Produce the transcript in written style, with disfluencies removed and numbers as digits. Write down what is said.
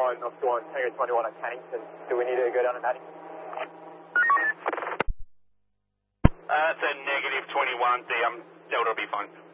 I've gone Tango 21 at Cannington. Do we need to go down to Maddie? It's a negative 21, Delta will be fine.